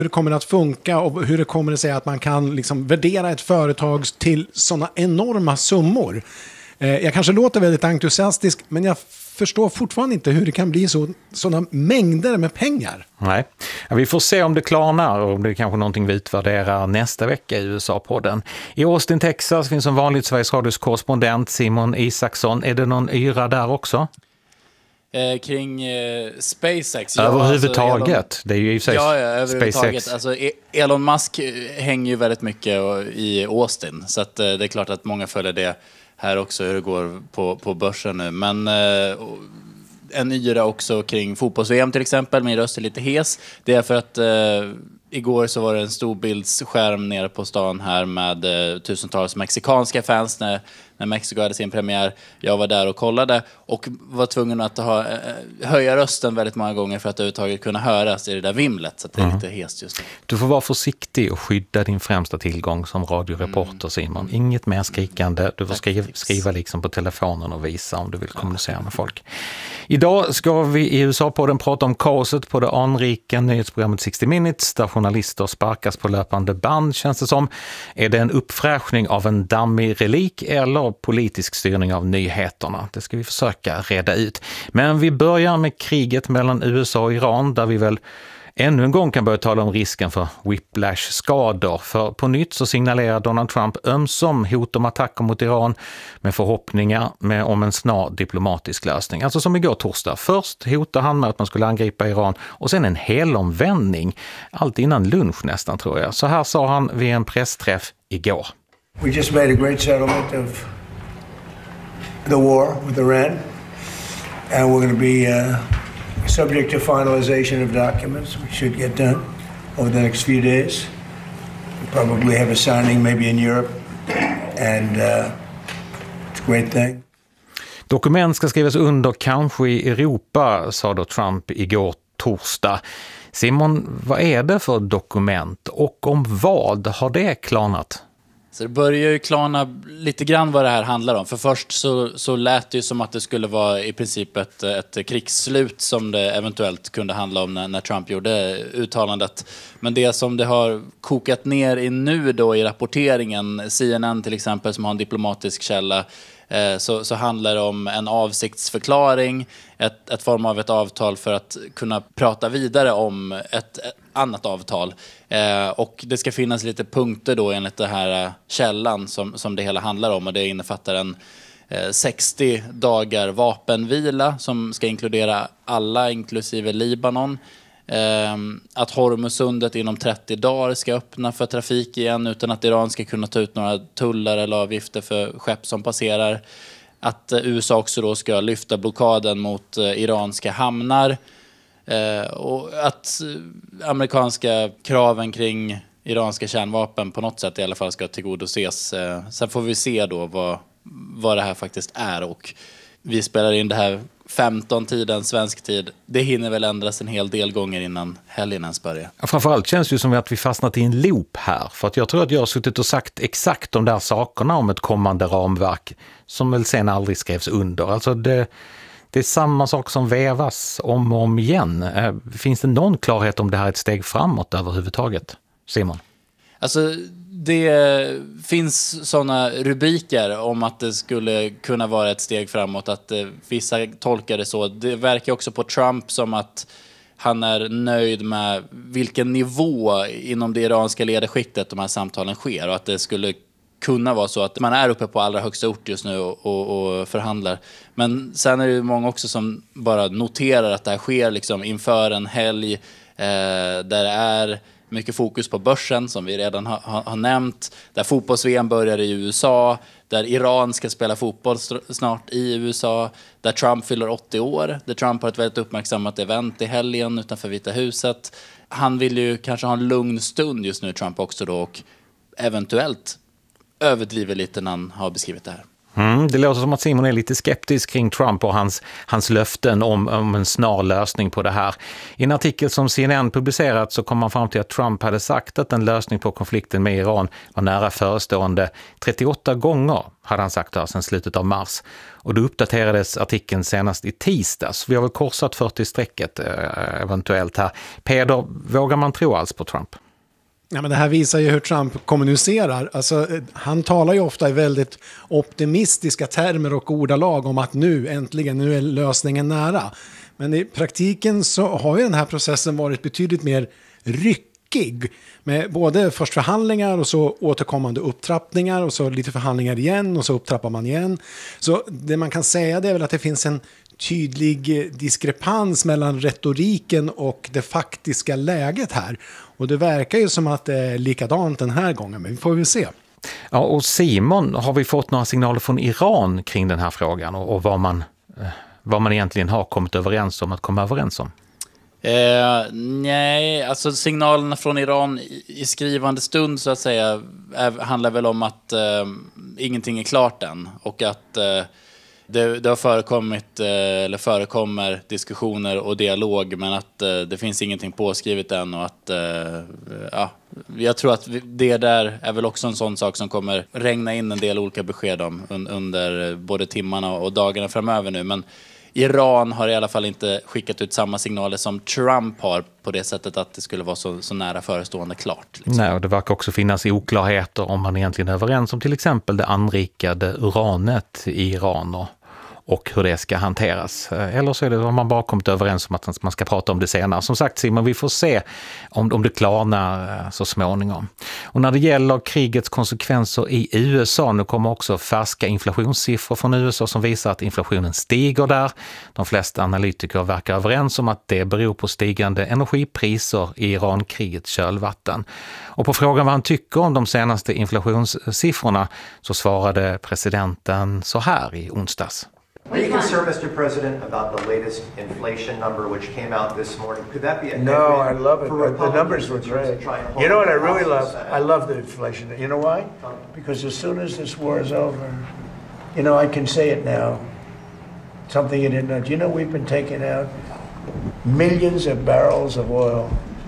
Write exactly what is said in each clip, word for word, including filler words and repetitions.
hur det kommer att funka och hur det kommer att säga att man kan liksom värdera ett företag till sådana enorma summor. Eh, jag kanske låter väldigt entusiastisk, men jag förstår fortfarande inte hur det kan bli så, sådana mängder med pengar. Nej, ja, vi får se om det klarnar och om det är kanske någonting vi utvärderar nästa vecka i U S A-podden. I Austin, Texas finns som vanligt Sveriges Radios korrespondent Simon Isaksson. Är det någon yra där också? Eh, kring eh, SpaceX. Överhuvudtaget. Ja, alltså, det är ju i sig ja, ja, överhuvudtaget. SpaceX. Alltså, Elon Musk hänger ju väldigt mycket i Austin. Så att, eh, det är klart att många följer det här också, hur det går på, på börsen nu. Men eh, en yra också kring fotbolls-V M till exempel. Min röst är lite hes. Det är för att eh, igår så var det en stor bildsskärm nere på stan här med eh, tusentals mexikanska fans när, när Mexiko hade sin premiär. Jag var där och kollade och var tvungen att ha, eh, höja rösten väldigt många gånger för att överhuvudtaget kunna höras i det där vimlet. Så att det är mm. lite hest just nu. Du får vara försiktig och skydda din främsta tillgång som radioreporter, Simon. Inget mer skrikande. Du får skriva, skriva liksom på telefonen och visa om du vill kommunicera med folk. Idag ska vi i U S A-podden prata om kaoset på det anrika nyhetsprogrammet sextio minutes där journalister sparkas på löpande band, känns det som. Är det en uppfräschning av en dammig relik eller politisk styrning av nyheterna? Det ska vi försöka reda ut. Men vi börjar med kriget mellan U S A och Iran där vi väl ännu en gång kan börja tala om risken för whiplash-skador. För på nytt så signalerar Donald Trump ömsom hot om attacker mot Iran med förhoppningar med om en snar diplomatisk lösning. Alltså som igår torsdag. Först hotade han med att man skulle angripa Iran och sen en helomvändning. Allt innan lunch nästan tror jag. Så här sa han vid en pressträff igår. We just made a great settlement of the war with Iran and we're going to be uh... subject to finalization of documents, which should get done over the next few days. We'll probably have a signing maybe in Europe, and uh, it's a great thing. Dokument ska skrivas under kanske i Europa, sa då Trump igår torsdag. Simon, vad är det för dokument och om vad har det klarnat? Så det börjar ju klarna lite grann vad det här handlar om. För först så, så lät det ju som att det skulle vara i princip ett, ett krigsslut som det eventuellt kunde handla om när, när Trump gjorde uttalandet. Men det som det har kokat ner i nu då i rapporteringen, C N N till exempel som har en diplomatisk källa, Så, så handlar det om en avsiktsförklaring, ett, ett form av ett avtal för att kunna prata vidare om ett, ett annat avtal. Eh, och det ska finnas lite punkter då enligt den här källan som, som det hela handlar om. Och det innefattar en eh, sextio dagar vapenvila som ska inkludera alla, inklusive Libanon. Eh, att Hormuzsundet inom trettio dagar ska öppna för trafik igen utan att Iran ska kunna ta ut några tullar eller avgifter för skepp som passerar. Att eh, U S A också då ska lyfta blockaden mot eh, iranska hamnar. Eh, och att eh, amerikanska kraven kring iranska kärnvapen på något sätt i alla fall ska tillgodoses. Eh, sen får vi se då vad, vad det här faktiskt är, och vi spelar in det här femton-tiden svensk tid. Det hinner väl ändras en hel del gånger innan helgen ens börjar. Ja, framförallt känns det ju som att vi fastnat i en loop här. För att jag tror att jag har suttit och sagt exakt de där sakerna om ett kommande ramverk som väl sen aldrig skrevs under. Alltså det, det är samma sak som vävas om och om igen. Finns det någon klarhet om det här är ett steg framåt överhuvudtaget? Simon? Alltså det finns sådana rubriker om att det skulle kunna vara ett steg framåt, att eh, vissa tolkar det så. Det verkar också på Trump som att han är nöjd med vilken nivå inom det iranska ledarskiktet de här samtalen sker, och att det skulle kunna vara så att man är uppe på allra högsta ort just nu och, och, och förhandlar. Men sen är det många också som bara noterar att det här sker liksom inför en helg eh, där det är mycket fokus på börsen som vi redan har, har, har nämnt. Där fotbolls-V M börjar i U S A. Där Iran ska spela fotboll snart i U S A. Där Trump fyller åttio år. Där Trump har ett väldigt uppmärksammat event i helgen utanför Vita huset. Han vill ju kanske ha en lugn stund just nu, Trump också då. Och eventuellt överdriver lite när han har beskrivit det här. Mm, det låter som att Simon är lite skeptisk kring Trump och hans, hans löften om, om en snar lösning på det här. I en artikel som C N N publicerat så kom man fram till att Trump hade sagt att en lösning på konflikten med Iran var nära förestående. trettioåtta gånger hade han sagt det här sedan slutet av mars. Och då uppdaterades artikeln senast i tisdags. Vi har väl korsat fyrtio-strecket eh, eventuellt här. Peder, vågar man tro alls på Trump? Ja, men det här visar ju hur Trump kommunicerar. Alltså, han talar ju ofta i väldigt optimistiska termer och ordalag om att nu, äntligen, nu är lösningen nära. Men i praktiken så har ju den här processen varit betydligt mer ryckig. Med både först förhandlingar och så återkommande upptrappningar och så lite förhandlingar igen och så upptrappar man igen. Så det man kan säga det är väl att det finns en tydlig diskrepans mellan retoriken och det faktiska läget här. Och det verkar ju som att det är likadant den här gången, men vi får väl se. Ja, och Simon, har vi fått några signaler från Iran kring den här frågan och, och vad, man, vad man egentligen har kommit överens om att komma överens om? Eh, nej, alltså signalerna från Iran i, i skrivande stund så att säga är, handlar väl om att eh, ingenting är klart än och att eh, det, det har förekommit eh, eller förekommer diskussioner och dialog, men att eh, det finns ingenting påskrivet än och att eh, ja, jag tror att det där är väl också en sån sak som kommer regna in en del olika besked om un, under både timmarna och dagarna framöver nu, men Iran har i alla fall inte skickat ut samma signaler som Trump har på det sättet att det skulle vara så, så nära förestående klart. Liksom. Nej, och det verkar också finnas oklarheter om man egentligen är överens om till exempel det anrikade uranet i Iran och, och hur det ska hanteras. Eller så är det om man bara kommit överens om att man ska prata om det senare. Som sagt Simon, vi får se om, om det klarnar så småningom. Och när det gäller krigets konsekvenser i U S A, nu kommer också färska inflationssiffror från U S A som visar att inflationen stiger där. De flesta analytiker verkar överens om att det beror på stigande energipriser i Irankrigets kölvatten. Och på frågan vad han tycker om de senaste inflationssiffrorna så svarade presidenten så här i onsdags. Are you concerned, Mister President, about the latest inflation number which came out this morning? Could that be a No, I love it. The, the numbers were great. You know what I really love? I love the inflation. You know why? Because as soon as this war is over, you know, I can say it now. Something you didn't know. Do you know we've been taking out millions of barrels of oil?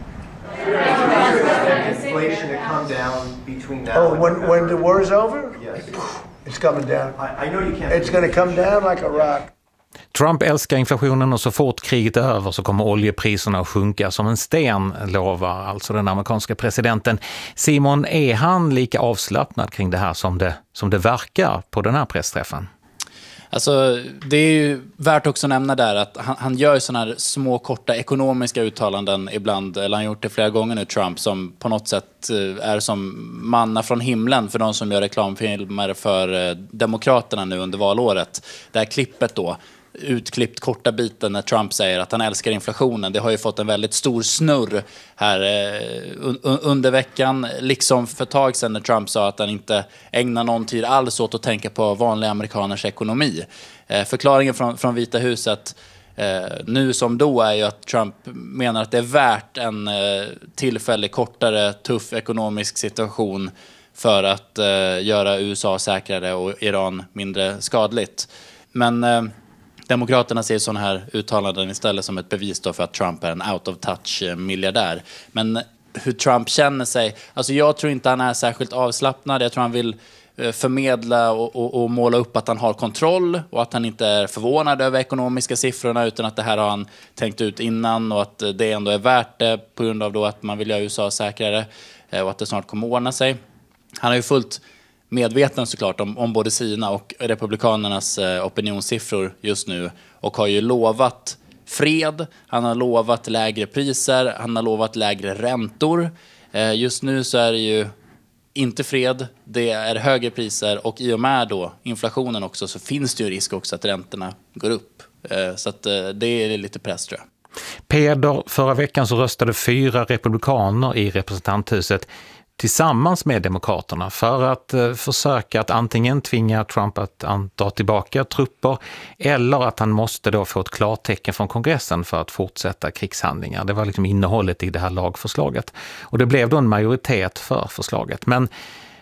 Inflation to come down between now Oh, and when, when the war is over? Yes. It's coming down. I, I know you can't. It's going to come down like a rock. Trump älskar inflationen och så fort kriget är över så kommer oljepriserna att sjunka som en sten, lovar alltså den amerikanska presidenten. Simon, är han lika avslappnad kring det här som det, som det verkar på den här pressträffen? Alltså, det är ju värt också att nämna där att han, han gör sådana här små korta ekonomiska uttalanden ibland, eller han har gjort det flera gånger nu, Trump, som på något sätt är som manna från himlen för de som gör reklamfilmer för Demokraterna nu under valåret. Det här klippet då, utklippt korta biten när Trump säger att han älskar inflationen. Det har ju fått en väldigt stor snurr här eh, under veckan. Liksom för ett tag sedan när Trump sa att han inte ägnar någon tid alls åt att tänka på vanliga amerikaners ekonomi. Eh, förklaringen från, från Vita huset eh, nu som då är ju att Trump menar att det är värt en eh, tillfällig, kortare, tuff ekonomisk situation för att eh, göra U S A säkrare och Iran mindre skadligt. Men eh, Demokraterna ser sådana här uttalanden istället som ett bevis då för att Trump är en out of touch miljardär. Men hur Trump känner sig, alltså jag tror inte han är särskilt avslappnad. Jag tror han vill förmedla och, och, och måla upp att han har kontroll och att han inte är förvånad över ekonomiska siffrorna, utan att det här har han tänkt ut innan och att det ändå är värt det på grund av då att man vill göra U S A säkrare och att det snart kommer ordna sig. Han har ju fullt medveten såklart om, om både sina och republikanernas eh, opinionssiffror just nu och har ju lovat fred, han har lovat lägre priser, han har lovat lägre räntor. Eh, just nu så är det ju inte fred, det är högre priser och i och med då inflationen också så finns det ju risk också att räntorna går upp. Eh, så att eh, det är lite press tror jag. Peder, förra veckan så röstade fyra republikaner i representanthuset tillsammans med demokraterna för att eh, försöka att antingen tvinga Trump att ta tillbaka trupper eller att han måste då få ett klartecken från kongressen för att fortsätta krigshandlingar. Det var liksom innehållet i det här lagförslaget. Och det blev då en majoritet för förslaget. Men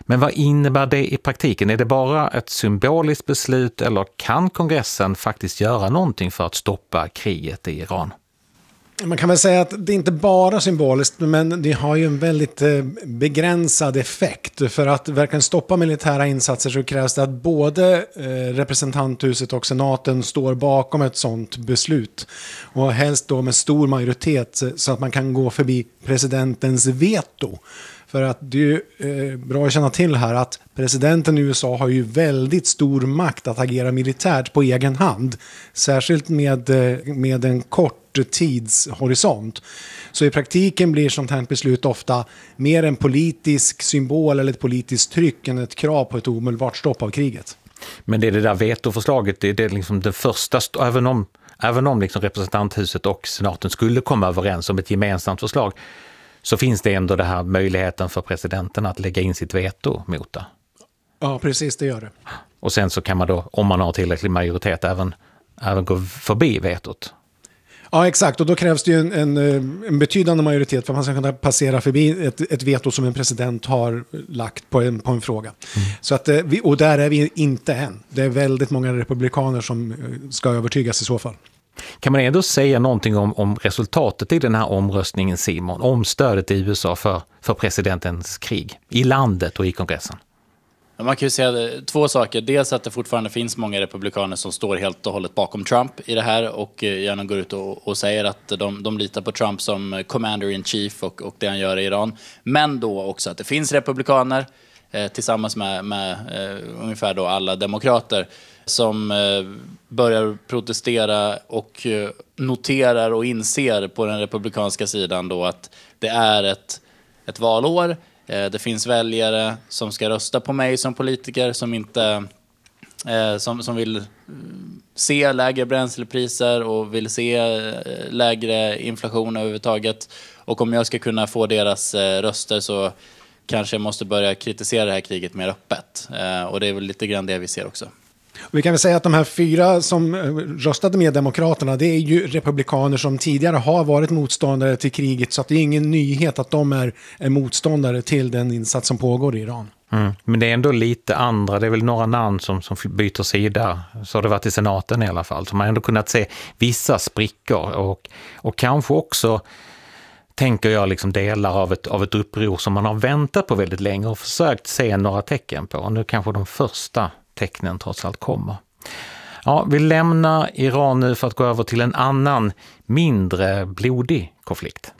Men vad innebär det i praktiken? Är det bara ett symboliskt beslut eller kan kongressen faktiskt göra någonting för att stoppa kriget i Iran? Man kan väl säga att det är inte bara symboliskt, men det har ju en väldigt begränsad effekt. För att verkligen stoppa militära insatser så krävs det att både representanthuset och senaten står bakom ett sådant beslut. Och helst då med stor majoritet så att man kan gå förbi presidentens veto. För att det är ju eh, bra att känna till här att presidenten i U S A har ju väldigt stor makt att agera militärt på egen hand. Särskilt med, med en kort tidshorisont. Så i praktiken blir sånt här beslut ofta mer en politisk symbol eller ett politiskt tryck än ett krav på ett omedelbart stopp av kriget. Men det är det där vetoförslaget, det är det liksom det första, även om, även om liksom representanthuset och senaten skulle komma överens om ett gemensamt förslag, så finns det ändå den här möjligheten för presidenten att lägga in sitt veto mot det. Ja, precis, det gör det. Och sen så kan man då, om man har tillräcklig majoritet, även, även gå förbi vetot. Ja, exakt. Och då krävs det ju en, en, en betydande majoritet för att man ska kunna passera förbi ett, ett veto som en president har lagt på en, på en fråga. Mm. Så att, vi, och där är vi inte än. Det är väldigt många republikaner som ska övertygas i så fall. Kan man ändå säga någonting om, om resultatet i den här omröstningen, Simon? Om stödet i U S A för, för presidentens krig i landet och i kongressen? Man kan ju säga två saker. Dels att det fortfarande finns många republikaner som står helt och hållet bakom Trump i det här och gärna går ut och, och säger att de, de litar på Trump som commander-in-chief och, och det han gör i Iran. Men då också att det finns republikaner eh, tillsammans med, med eh, ungefär då alla demokrater som eh, börjar protestera och eh, noterar och inser på den republikanska sidan då att det är ett, ett valår. Det finns väljare som ska rösta på mig som politiker som inte eh, som, som vill se lägre bränslepriser och vill se lägre inflation överhuvudtaget. Och om jag ska kunna få deras eh, röster så kanske jag måste börja kritisera det här kriget mer öppet. Eh, och det är väl lite grann det vi ser också. Vi kan väl säga att de här fyra som röstade med demokraterna, det är ju republikaner som tidigare har varit motståndare till kriget, så att det är ingen nyhet att de är, är motståndare till den insats som pågår i Iran. Mm. Men det är ändå lite andra, det är väl några namn som, som byter sida, så har det varit i senaten i alla fall, så man har ändå kunnat se vissa sprickor och, och kanske också tänker jag liksom delar av ett, av ett uppror som man har väntat på väldigt länge och försökt se några tecken på, och nu kanske de första tecknen trots allt kommer. Ja, vi lämnar Iran nu för att gå över till en annan, mindre blodig konflikt.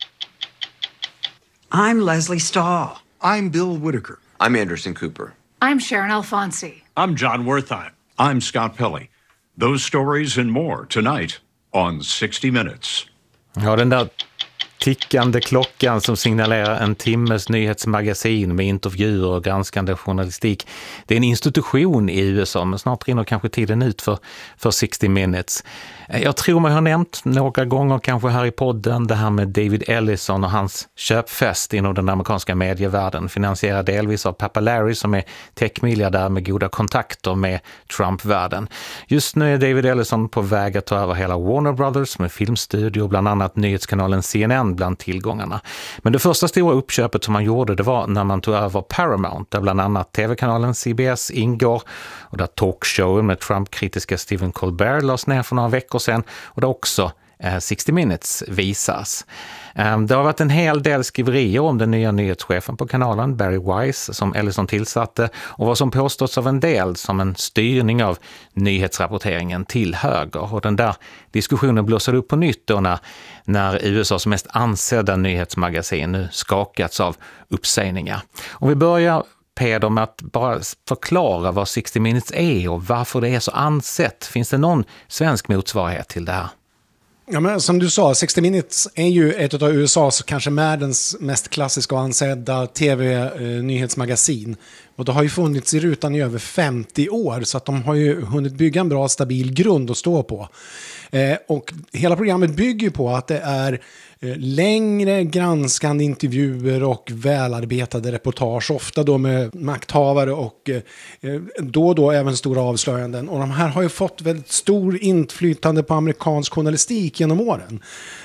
I'm Leslie Stahl. I'm Bill Whitaker. I'm Anderson Cooper. I'm Sharon Alfonsi. I'm John Wertheim. I'm Scott Pelley. Those stories and more tonight on sixty minutes. Ja, den där tickande klockan som signalerar en timmes nyhetsmagasin med intervjuer och granskande journalistik. Det är en institution i U S A, men snart rinner kanske tiden ut för, för sixty minutes. Jag tror man har nämnt några gånger kanske här i podden det här med David Ellison och hans köpfest inom den amerikanska medievärlden, finansierad delvis av pappa Larry som är techmiljardär med goda kontakter med Trump-världen. Just nu är David Ellison på väg att ta över hela Warner Brothers med filmstudio, bland annat nyhetskanalen C N N bland tillgångarna. Men det första stora uppköpet som man gjorde, det var när man tog över Paramount, där bland annat tv-kanalen C B S ingår och där talkshowen med Trump-kritiska Stephen Colbert lades ner för några veckor sedan och där också eh, sixty minutes visas. Um, det har varit en hel del skriverier om den nya nyhetschefen på kanalen, Barry Weiss, som Ellison tillsatte, och vad som påståtts av en del som en styrning av nyhetsrapporteringen till höger. Och den där diskussionen blossade upp på nytt då när, när U S As mest ansedda nyhetsmagasin nu skakats av uppsägningar. Om vi börjar, Peder, med att bara förklara vad sixty minutes är och varför det är så ansett. Finns det någon svensk motsvarighet till det här? Ja, men som du sa, sixty minutes är ju ett av U S As, kanske världens mest klassiska och ansedda tv-nyhetsmagasin. Och det har ju funnits i rutan i över femtio år, så att de har ju hunnit bygga en bra, stabil grund att stå på. Eh, och hela programmet bygger på att det är eh, längre granskande intervjuer och välarbetade reportage, ofta då med makthavare och eh, då och då även stora avslöjanden. Och de här har ju fått väldigt stor inflytande på amerikansk journalistik genom åren.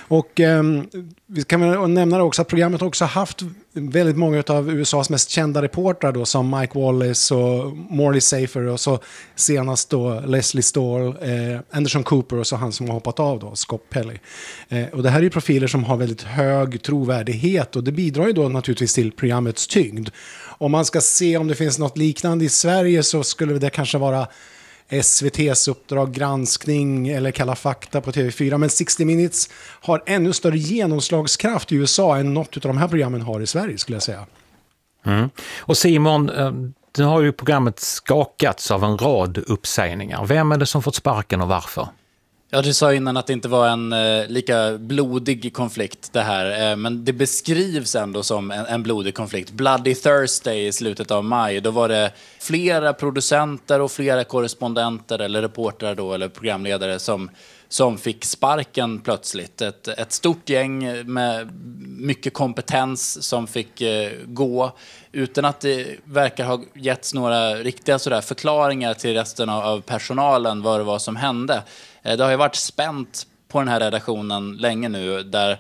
Och eh, vi kan väl nämna också att programmet också haft väldigt många av U S A:s mest kända reportrar då, som Mike Wallace och Morley Safer och så senast då Leslie Stahl, eh, Anderson Cooper och så han som har hoppat av då, Scott Pelley. Eh, och det här är ju profiler som har väldigt hög trovärdighet och det bidrar ju då naturligtvis till programmets tyngd. Om man ska se om det finns något liknande i Sverige så skulle det kanske vara S V T:s Uppdrag granskning eller Kalla fakta på T V fyra. Men sextio minutes har ännu större genomslagskraft i U S A än något av de här programmen har i Sverige, skulle jag säga. Mm. Och Simon, nu har ju programmet skakats av en rad uppsägningar. Vem är det som fått sparken och varför? Ja, du sa innan att det inte var en eh, lika blodig konflikt det här. Eh, men det beskrivs ändå som en, en blodig konflikt. Bloody Thursday i slutet av maj. Då var det flera producenter och flera korrespondenter eller reportrar då, eller programledare som, som fick sparken plötsligt. Ett, ett stort gäng med mycket kompetens som fick eh, gå utan att det verkar ha getts några riktiga sådär förklaringar till resten av, av personalen vad det var som hände. Det har ju varit spänt på den här redaktionen länge nu där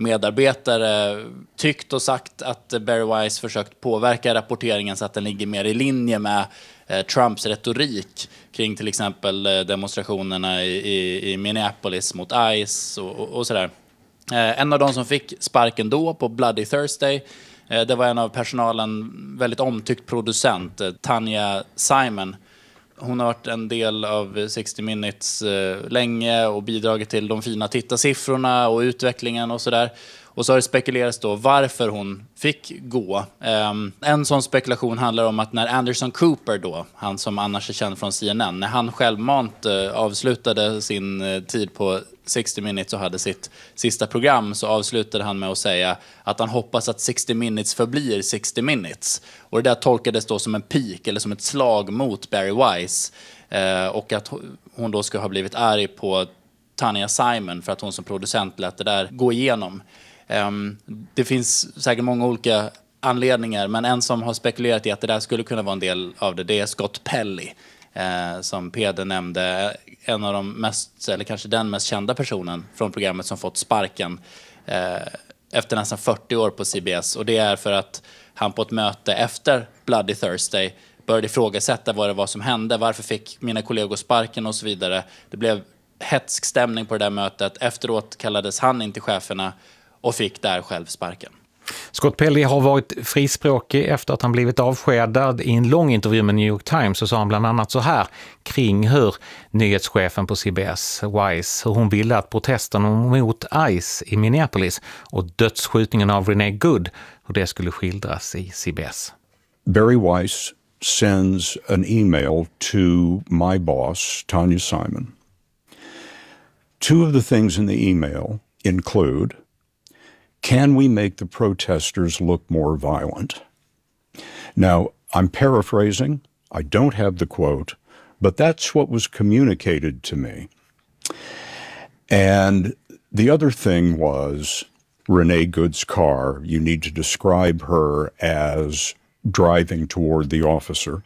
medarbetare tyckt och sagt att Barry Weiss försökt påverka rapporteringen så att den ligger mer i linje med eh, Trumps retorik kring till exempel eh, demonstrationerna i, i, i Minneapolis mot ICE och, och, och sådär. Eh, en av de som fick sparken då på Bloody Thursday, eh, det var en av personalen, väldigt omtyckt producent, eh, Tanya Simon. Hon har varit en del av sextio minutes eh, länge och bidragit till de fina tittarsiffrorna och utvecklingen och sådär. Och så har det spekulerats då varför hon fick gå. Um, en sån spekulation handlar om att när Anderson Cooper då, han som annars är känd från C N N, när han självmant uh, avslutade sin uh, tid på sextio minutes och hade sitt sista program, så avslutade han med att säga att han hoppas att sextio minutes förblir sextio minutes. Och det där tolkades då som en pik eller som ett slag mot Barry Weiss. Uh, och att hon då ska ha blivit arg på Tanya Simon för att hon som producent lät det där gå igenom. Um, det finns säkert många olika anledningar, men en som har spekulerat i att det där skulle kunna vara en del av det, det är Scott Pelley, eh, som Peder nämnde, en av de mest, eller kanske den mest kända personen från programmet som fått sparken eh, efter nästan fyrtio år på C B S. Och det är för att han på ett möte efter Bloody Thursday började ifrågasätta vad det var som hände, varför fick mina kollegor sparken och så vidare. Det blev hetsk stämning på det där mötet. Efteråt kallades han in till cheferna och fick där själv sparken. Scott Pelley har varit frispråkig efter att han blivit avskedad. I en lång intervju med New York Times så sa han bland annat så här kring hur nyhetschefen på C B S, Weiss, hur hon ville att protesterna mot ICE i Minneapolis och dödsskjutningen av Renee Good, hur det skulle skildras i C B S. Barry Weiss sends an email to my boss, Tanya Simon. Two of the things in the email include: can we make the protesters look more violent? Now, I'm paraphrasing. I don't have the quote, but that's what was communicated to me. And the other thing was Renee Good's car. You need to describe her as driving toward the officer.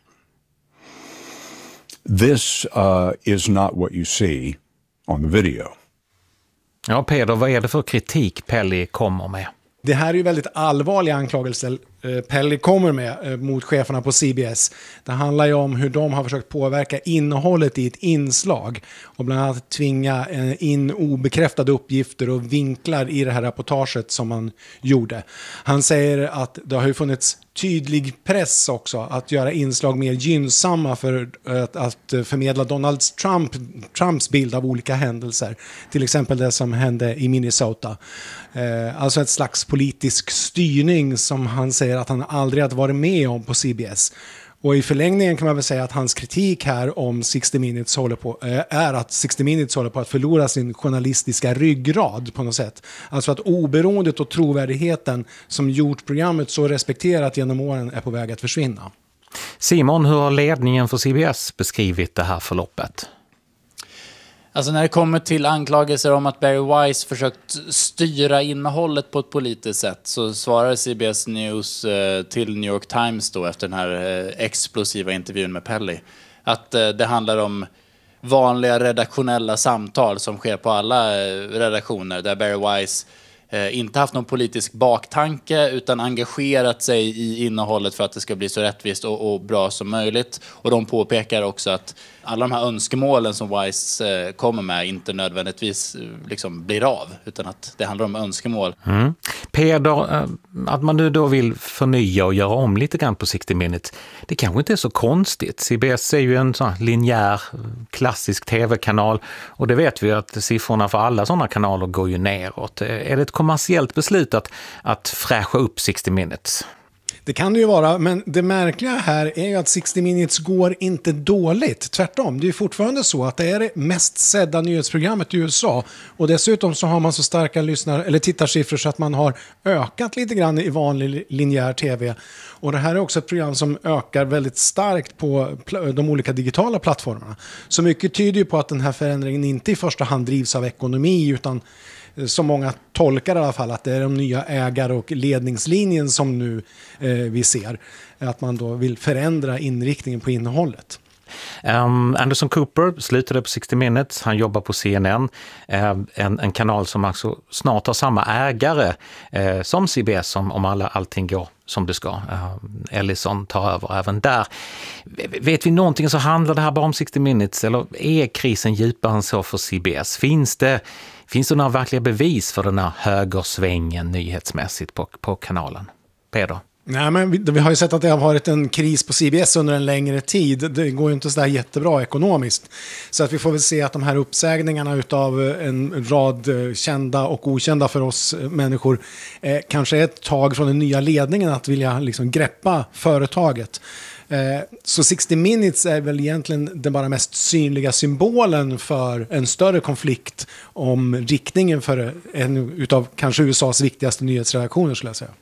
This uh, is not what you see on the video. Ja, Peder, vad är det för kritik Pelley kommer med? Det här är ju väldigt allvarliga anklagelser Pelley kommer med mot cheferna på C B S. Det handlar ju om hur de har försökt påverka innehållet i ett inslag och bland annat tvinga in obekräftade uppgifter och vinklar i det här reportaget som man gjorde. Han säger att det har ju funnits tydlig press också att göra inslag mer gynnsamma för att, att förmedla Donald Trump, Trumps bild av olika händelser. Till exempel det som hände i Minnesota. Eh, alltså ett slags politisk styrning som han säger att han aldrig har varit med om på C B S. Och i förlängningen kan man väl säga att hans kritik här om sextio minutes håller på, äh, är att sextio minutes håller på att förlora sin journalistiska ryggrad på något sätt. Alltså att oberoendet och trovärdigheten som gjort programmet så respekterat genom åren är på väg att försvinna. Simon, hur har ledningen för C B S beskrivit det här förloppet? Alltså när det kommer till anklagelser om att Barry Weiss försökt styra innehållet på ett politiskt sätt så svarar C B S News eh, till New York Times då efter den här eh, explosiva intervjun med Pelley att eh, det handlar om vanliga redaktionella samtal som sker på alla redaktioner, där Bari Weiss eh, inte haft någon politisk baktanke utan engagerat sig i innehållet för att det ska bli så rättvist och, och bra som möjligt. Och de påpekar också att alla de här önskemålen som Weiss eh, kommer med inte nödvändigtvis eh, liksom blir av, utan att det handlar om önskemål. Mm. Peder, eh, att man nu då vill förnya och göra om lite grann på sextio minutes, det kanske inte är så konstigt. C B S är ju en sån linjär, klassisk tv-kanal och det vet vi att siffrorna för alla sådana kanaler går ju neråt. Är det ett kommersiellt beslut att, att fräscha upp sextio minutes? Det kan det ju vara, men det märkliga här är ju att sextio minutes går inte dåligt. Tvärtom, det är ju fortfarande så att det är det mest sedda nyhetsprogrammet i U S A. Och dessutom så har man så starka lyssnar- eller tittarsiffror så att man har ökat lite grann i vanlig linjär tv. Och det här är också ett program som ökar väldigt starkt på pl- de olika digitala plattformarna. Så mycket tyder ju på att den här förändringen inte i första hand drivs av ekonomi, utan som många tolkar i alla fall, att det är de nya ägare- och ledningslinjen som nu eh, vi ser. Att man då vill förändra inriktningen på innehållet. Um, Anderson Cooper slutade på sextio minutes, han jobbar på C N N, uh, en, en kanal som alltså snart har samma ägare uh, som C B S om, om alla, allting går som det ska. Uh, Ellison tar över även där. Vet vi någonting så handlar det här bara om sextio minutes, eller är krisen djupare än så för C B S? Finns det, finns det några verkliga bevis för den här högersvängen nyhetsmässigt på, på kanalen? Peder? Nej, men vi, vi har ju sett att det har varit en kris på C B S under en längre tid. Det går ju inte så där jättebra ekonomiskt. Så att vi får väl se att de här uppsägningarna utav en rad kända och okända för oss människor eh, kanske är ett tag från den nya ledningen att vilja liksom greppa företaget. Eh, så sextio minutes är väl egentligen den bara mest synliga symbolen för en större konflikt om riktningen för en utav kanske U S As viktigaste nyhetsredaktioner, skulle jag säga.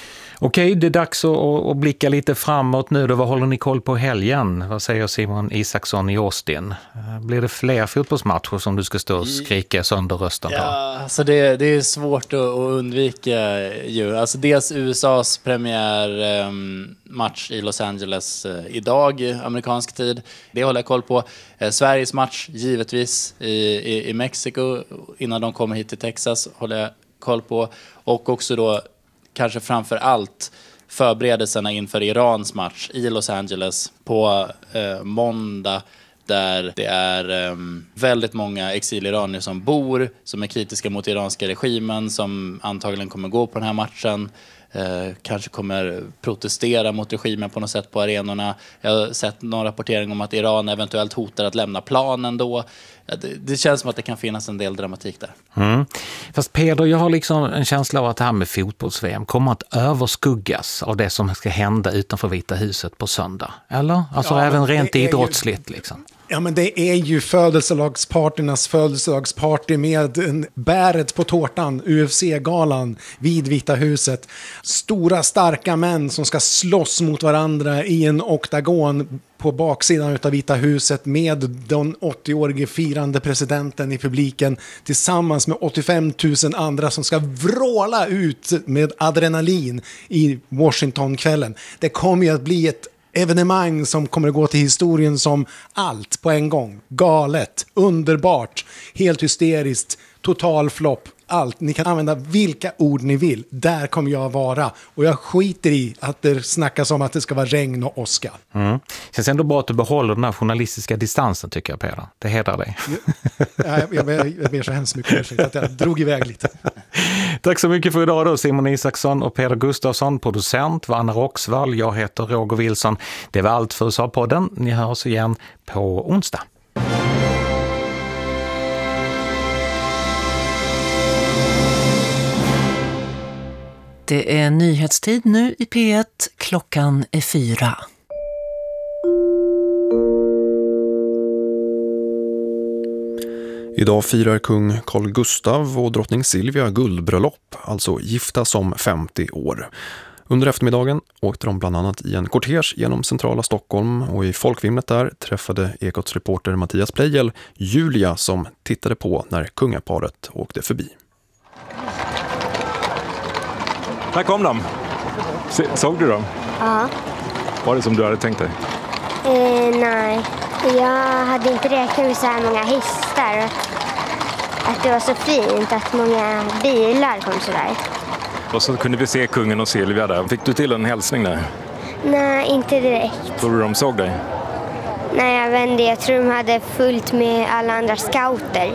Okej, det är dags att, att blicka lite framåt nu. Då, vad håller ni koll på helgen? Vad säger Simon Isaksson i Austin? Blir det fler fotbollsmatcher som du ska stå och skrika sönder rösten på? Ja, alltså det, det är svårt att, att undvika ju. Alltså dels U S As premiärmatch um, i Los Angeles uh, idag, amerikansk tid. Det håller jag koll på. Uh, Sveriges match, givetvis, i, i, i Mexiko innan de kommer hit till Texas, håller jag koll på. Och också då kanske framför allt förberedelserna inför Irans match i Los Angeles på eh, måndag, där det är eh, väldigt många exiliranier som bor, som är kritiska mot iranska regimen, som antagligen kommer gå på den här matchen. Eh, kanske kommer protestera mot regimen på något sätt på arenorna. Jag har sett någon rapportering om att Iran eventuellt hotar att lämna planen då. Det, det känns som att det kan finnas en del dramatik där. Mm. Fast Peder, jag har liksom en känsla av att det här med fotbolls-V M kommer att överskuggas av det som ska hända utanför Vita huset på söndag. Eller? Alltså ja, även rent idrottsligt ju... liksom. Ja, men det är ju födelselagsparternas födelselagsparty med en bäret på tårtan, U F C-galan vid Vita huset. Stora starka män som ska slåss mot varandra i en oktagon på baksidan av Vita huset med den åttio-årige firande presidenten i publiken tillsammans med åttiofem tusen andra som ska vråla ut med adrenalin i Washington-kvällen. Det kommer ju att bli ett evenemang som kommer att gå till historien som allt på en gång. Galet, underbart, helt hysteriskt, total flopp. Allt. Ni kan använda vilka ord ni vill. Där kommer jag vara. Och jag skiter i att det snackas om att det ska vara regn och åska. Mm. Känns ändå bra att du behåller den här journalistiska distansen, tycker jag, Peder. Det hedrar dig. Ja, jag, jag, jag ber så hemskt mycket ursäkt att jag drog iväg lite. Tack så mycket för idag då, Simon Isaksson och Peder Gustafsson, producent var Anna Roxvall. Jag heter Roger Wilson. Det var allt för U S A-podden. Ni hör oss igen på onsdag. Det är nyhetstid nu i P ett. Klockan är fyra. Idag firar kung Carl Gustaf och drottning Silvia guldbröllop, alltså gifta som femtio år. Under eftermiddagen åkte de bland annat i en kortege genom centrala Stockholm och i folkvimlet där träffade Ekots reporter Mattias Pleijel Julia som tittade på när kungaparet åkte förbi. Här kom de. Såg du dem? Ja. Var det som du hade tänkt dig? Eh, nej. Jag hade inte räknat med så här många hästar. Att det var så fint att många bilar kom så där. Och så kunde vi se kungen och Silvia där. Fick du till en hälsning där? Nej, inte direkt. Tror du de såg dig? Nej, jag vet inte. Jag tror de hade fullt med alla andra scouter.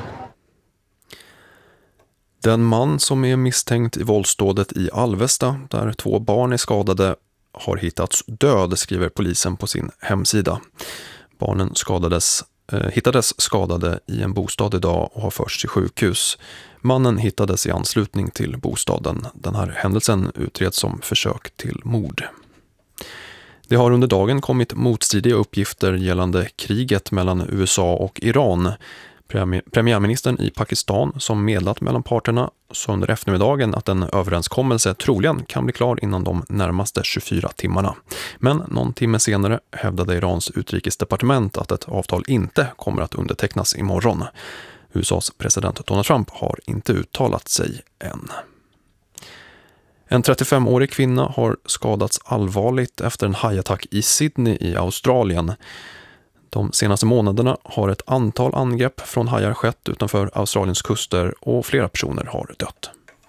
Den man som är misstänkt i våldsdådet i Alvesta, där två barn är skadade, har hittats död, skriver polisen på sin hemsida. Barnen skadades, eh, hittades skadade i en bostad idag och har förts till sjukhus. Mannen hittades i anslutning till bostaden. Den här händelsen utreds som försök till mord. Det har under dagen kommit motstridiga uppgifter gällande kriget mellan U S A och Iran. Premiärministern i Pakistan, som medlat mellan parterna, sa under eftermiddagen att en överenskommelse troligen kan bli klar inom de närmaste tjugofyra timmarna. Men någon timme senare hävdade Irans utrikesdepartement att ett avtal inte kommer att undertecknas imorgon. U S A:s president Donald Trump har inte uttalat sig än. En trettiofemårig kvinna har skadats allvarligt efter en hajattack i Sydney i Australien. De senaste månaderna har ett antal angrepp från hajar skett utanför Australiens kuster och flera personer har dött.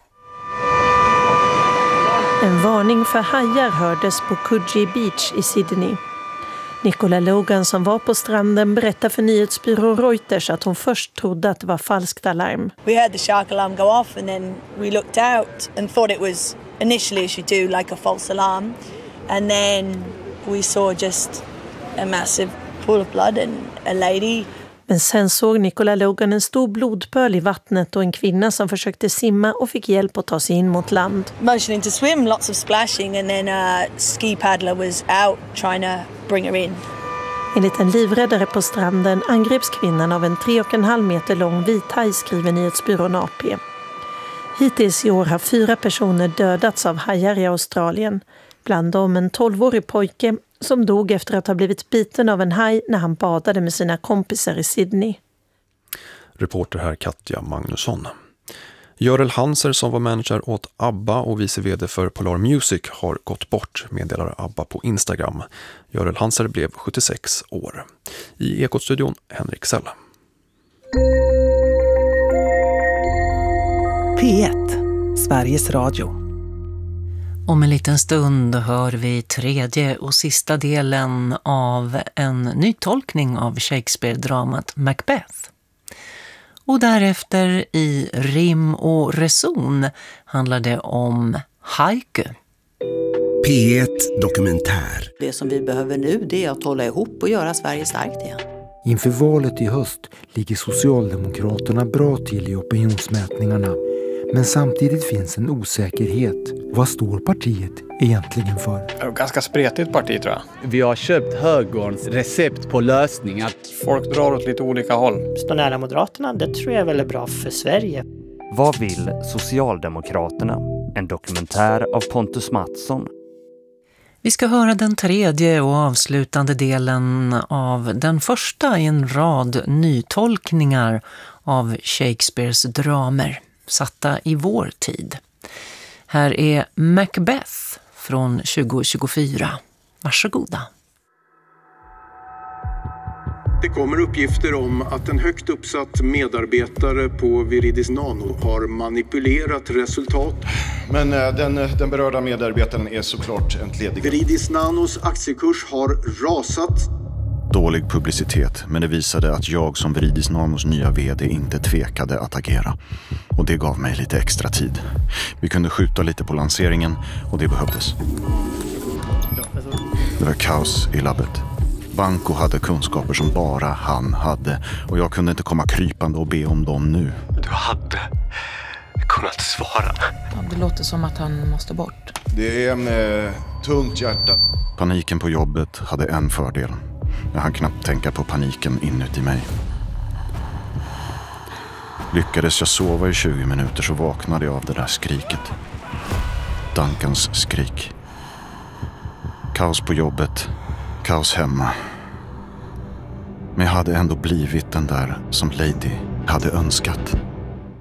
En varning för hajar hördes på Coogee Beach i Sydney. Nicola Logan som var på stranden berättar för nyhetsbyrån Reuters att hon först trodde att det var falskt alarm. We heard the shark alarm go off and then we looked out and thought it was initially, as you do, like a false alarm. And then we saw just a massive pool of blood and a lady. Men sen såg Nicola Logan en stor blodpöl i vattnet och en kvinna som försökte simma och fick hjälp att ta sig in mot land. Motioning to swim, lots of splashing, and then a ski paddler was out trying to bring her in. Enligt en livräddare på stranden angreps kvinnan av en tre och en halv meter lång vithaj, skriver nyhetsbyrån A P. Hittills i år har fyra personer dödats av hajar i Australien. Bland dem en tolvårig pojke som dog efter att ha blivit biten av en haj när han badade med sina kompisar i Sydney. Reporter här Katja Magnusson. Görel Hanser som var manager åt ABBA och vice vd för Polar Music har gått bort, meddelar ABBA på Instagram. Görel Hanser blev sjuttiosex år. I Ekot-studion Henrik Sell. P ett, Sveriges Radio. Om en liten stund hör vi tredje och sista delen av en nytolkning av Shakespeare-dramat Macbeth. Och därefter i rim och reson handlar det om haiku. P ett Dokumentär. Det som vi behöver nu, det är att hålla ihop och göra Sverige starkt igen. Inför valet i höst ligger Socialdemokraterna bra till i opinionsmätningarna. Men samtidigt finns en osäkerhet. Vad står partiet egentligen för? Ganska spretigt parti, tror jag. Vi har köpt högerns recept på lösningar. Folk drar åt lite olika håll. Stå nära Moderaterna, det tror jag är väldigt bra för Sverige. Vad vill Socialdemokraterna? En dokumentär av Pontus Mattsson. Vi ska höra den tredje och avslutande delen av den första i en rad nytolkningar av Shakespeares dramer, satta i vår tid. Här är Macbeth från tjugo tjugofyra. Varsågoda. Det kommer uppgifter om att en högt uppsatt medarbetare på Viridis Nano har manipulerat resultat. Men den, den berörda medarbetaren är såklart entledig. Viridis Nanos aktiekurs har rasat. Dålig publicitet, men det visade att jag som Viridis Nanos nya vd inte tvekade att agera. Och det gav mig lite extra tid. Vi kunde skjuta lite på lanseringen och det behövdes. Det var kaos i labbet. Banco hade kunskaper som bara han hade och jag kunde inte komma krypande och be om dem nu. Du hade kunnat svara. Ja, det låter som att han måste bort. Det är med tungt hjärta. Paniken på jobbet hade en fördel. Jag hann knappt tänka på paniken inuti mig. Lyckades jag sova i tjugo minuter så vaknade jag av det där skriket. Duncans skrik. Kaos på jobbet. Kaos hemma. Men jag hade ändå blivit den där som Lady hade önskat.